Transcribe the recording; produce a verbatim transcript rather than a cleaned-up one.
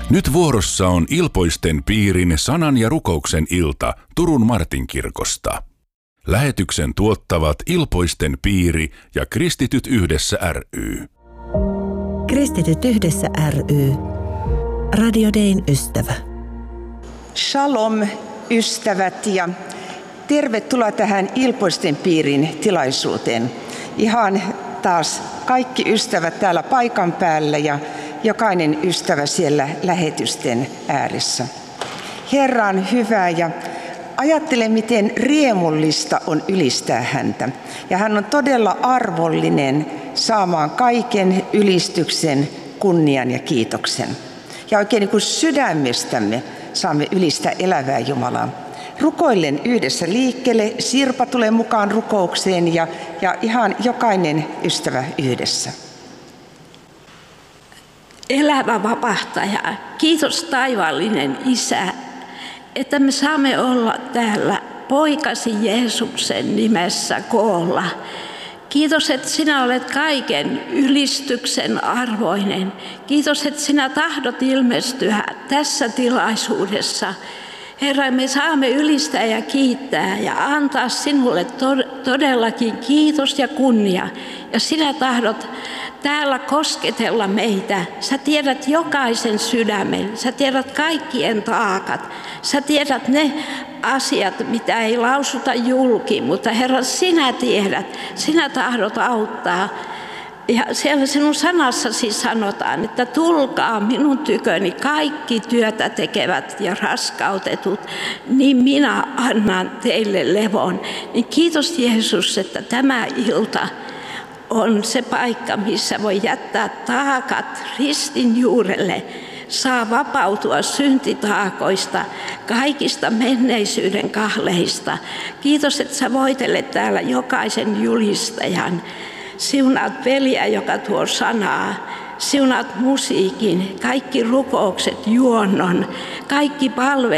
Nyt vuorossa on Ilpoisten piirin sanan ja rukouksen ilta Turun Martinkirkosta. Lähetyksen tuottavat Ilpoisten piiri ja Kristityt yhdessä ry. Kristityt yhdessä ry. Radio Dayn ystävä. Shalom ystävät ja tervetuloa tähän Ilpoisten piirin tilaisuuteen. Ihan taas kaikki ystävät täällä paikan päällä ja jokainen ystävä siellä lähetysten ääressä. Herra on hyvä ja ajattele, miten riemullista on ylistää häntä. Ja hän on todella arvollinen saamaan kaiken ylistyksen, kunnian ja kiitoksen. Ja oikein niin kuin sydämestämme saamme ylistää elävää Jumalaa. Rukoillen yhdessä liikkeelle, Sirpa tulee mukaan rukoukseen ja, ja ihan jokainen ystävä yhdessä. Elävä vapahtaja, kiitos taivaallinen Isä, että me saamme olla täällä poikasi Jeesuksen nimessä koolla. Kiitos, että sinä olet kaiken ylistyksen arvoinen. Kiitos, että sinä tahdot ilmestyä tässä tilaisuudessa. Herra, me saamme ylistää ja kiittää ja antaa sinulle todellakin kiitos ja kunnia. Ja sinä tahdot täällä kosketella meitä. Sä tiedät jokaisen sydämen. Sä tiedät kaikkien taakat. Sä tiedät ne asiat, mitä ei lausuta julki. Mutta Herra, sinä tiedät. Sinä tahdot auttaa. Ja siellä sinun sanassasi sanotaan, että tulkaa minun tyköni kaikki työtä tekevät ja raskautetut, niin minä annan teille levon. Niin kiitos Jeesus, että tämä ilta on se paikka, missä voi jättää taakat ristin juurelle, saa vapautua syntitaakoista, kaikista menneisyyden kahleista. Kiitos, että sä voitelet täällä jokaisen julistajan. Siunaat veliä, joka tuo sanaa. Siunaat musiikin, kaikki rukoukset, juonnon, kaikki palvelut.